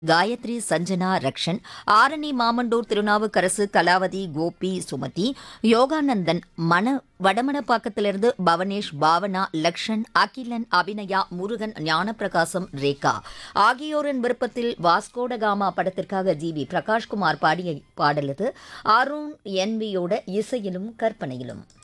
காயத்ரி, சஞ்சனா, ரக்ஷன், ஆரணி, மாமண்டூர், திருநாவுக்கரசு, கலாவதி, கோபி, சுமதி, யோகானந்தன், வடமணப்பாக்கத்திலிருந்து பவனேஷ், பாவனா, லக்ஷன், அகிலன், அபிநயா, முருகன், ஞானப்பிரகாசம், ரேகா ஆகியோரின் விருப்பத்தில் வாஸ்கோடகாமா படத்திற்காக ஜி.வி. பிரகாஷ்குமார் பாடிய பாடலுக்கு அருண் என்வியோட இசையிலும் கற்பனையிலும்.